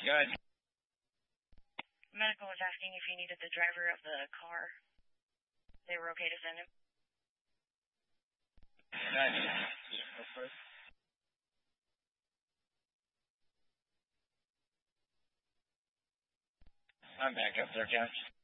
Good. Medical was asking if you needed the driver of the car. They were okay to send him? Good. I'm back up there, Josh.